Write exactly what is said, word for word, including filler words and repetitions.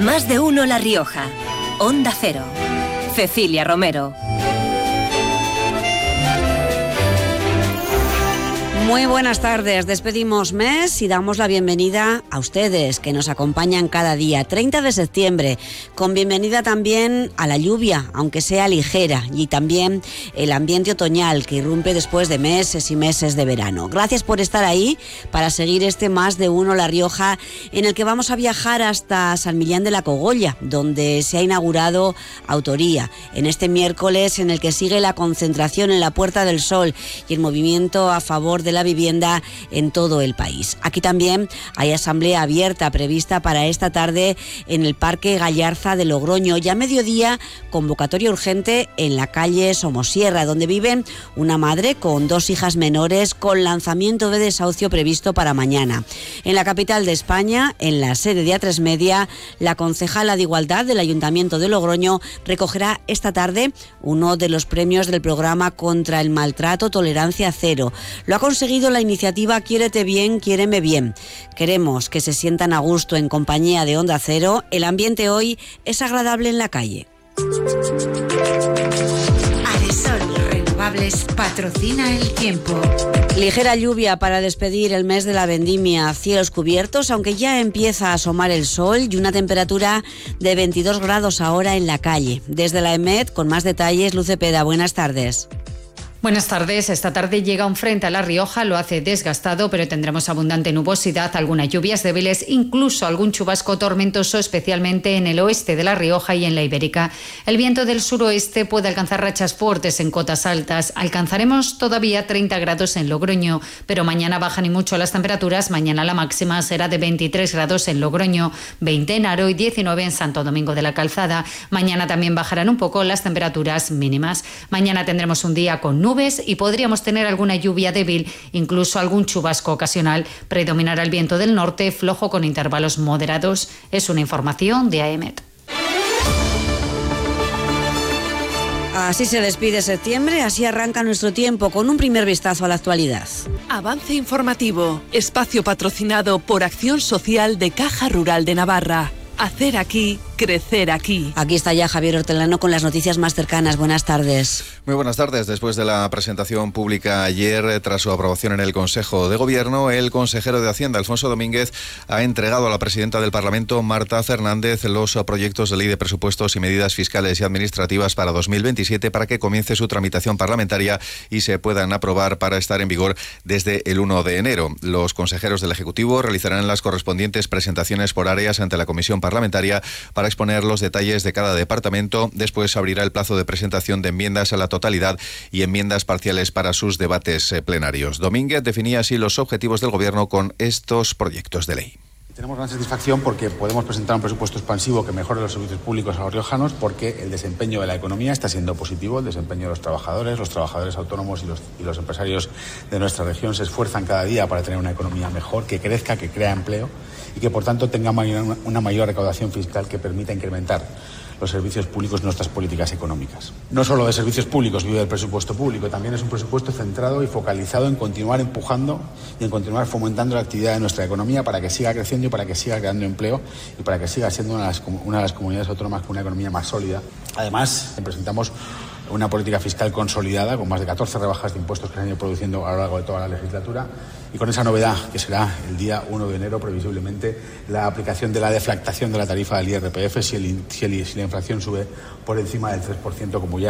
Más de uno La Rioja. Onda Cero. Cecilia Romero. Muy buenas tardes, despedimos mes y damos la bienvenida a ustedes que nos acompañan cada día, treinta de septiembre, con bienvenida también a la lluvia, aunque sea ligera, y también el ambiente otoñal que irrumpe después de meses y meses de verano. Gracias por estar ahí para seguir este Más de Uno La Rioja, en el que vamos a viajar hasta San Millán de la Cogolla, donde se ha inaugurado Autoría, en este miércoles en el que sigue la concentración en la Puerta del Sol y el movimiento a favor de la vivienda en todo el país. Aquí también hay asamblea abierta prevista para esta tarde en el Parque Gallarza de Logroño, y a mediodía convocatoria urgente en la calle Somosierra, donde vive una madre con dos hijas menores, con lanzamiento de desahucio previsto para mañana. En la capital de España, en la sede de A tres Media, la concejala de Igualdad del Ayuntamiento de Logroño recogerá esta tarde uno de los premios del programa contra el maltrato Tolerancia Cero. Lo ha conseguido la iniciativa Quiérete Bien, Quiéreme Bien. Queremos que se sientan a gusto en compañía de Onda Cero. El ambiente hoy es agradable en la calle. Adesol Renovables patrocina el tiempo. Ligera lluvia para despedir el mes de la vendimia, cielos cubiertos, aunque ya empieza a asomar el sol, y una temperatura de veintidós grados ahora en la calle. Desde la EMET, con más detalles, Luz Cepeda, buenas tardes. Buenas tardes. Esta tarde llega un frente a La Rioja, lo hace desgastado, pero tendremos abundante nubosidad, algunas lluvias débiles, incluso algún chubasco tormentoso, especialmente en el oeste de La Rioja y en la Ibérica. El viento del suroeste puede alcanzar rachas fuertes en cotas altas. Alcanzaremos todavía treinta grados en Logroño, pero mañana bajan y mucho las temperaturas. Mañana la máxima será de veintitrés grados en Logroño, veinte en Haro y diecinueve en Santo Domingo de la Calzada. Mañana también bajarán un poco las temperaturas mínimas. Mañana tendremos un día con nubes y podríamos tener alguna lluvia débil, incluso algún chubasco ocasional. Predominará el viento del norte, flojo con intervalos moderados. Es una información de AEMET. Así se despide septiembre, así arranca nuestro tiempo, con un primer vistazo a la actualidad. Avance informativo, espacio patrocinado por Acción Social de Caja Rural de Navarra. Hacer aquí, crecer aquí. Aquí está ya Javier Hortelano con las noticias más cercanas. Buenas tardes. Muy buenas tardes. Después de la presentación pública ayer, tras su aprobación en el Consejo de Gobierno, el consejero de Hacienda, Alfonso Domínguez, ha entregado a la presidenta del Parlamento, Marta Fernández, los proyectos de ley de presupuestos y medidas fiscales y administrativas para dos mil veintisiete para que comience su tramitación parlamentaria y se puedan aprobar para estar en vigor desde el uno de enero. Los consejeros del Ejecutivo realizarán las correspondientes presentaciones por áreas ante la Comisión Parlamentaria para exponer los detalles de cada departamento. Después abrirá el plazo de presentación de enmiendas a la totalidad y enmiendas parciales para sus debates plenarios. Domínguez definía así los objetivos del Gobierno con estos proyectos de ley. Tenemos gran satisfacción porque podemos presentar un presupuesto expansivo que mejore los servicios públicos a los riojanos, porque el desempeño de la economía está siendo positivo, el desempeño de los trabajadores, los trabajadores autónomos y los, y los empresarios de nuestra región se esfuerzan cada día para tener una economía mejor, que crezca, que crea empleo y que por tanto tenga mayor, una mayor recaudación fiscal que permita incrementar los servicios públicos y nuestras políticas económicas. No solo de servicios públicos vive el presupuesto público, también es un presupuesto centrado y focalizado en continuar empujando y en continuar fomentando la actividad de nuestra economía para que siga creciendo y para que siga creando empleo y para que siga siendo una de las, una de las comunidades autónomas con una economía más sólida. Además, presentamos una política fiscal consolidada con más de catorce rebajas de impuestos que se han ido produciendo a lo largo de toda la legislatura y con esa novedad que será el día uno de enero previsiblemente la aplicación de la deflactación de la tarifa del I R P F si, el, si, el, si la inflación sube por encima del tres por ciento, como ya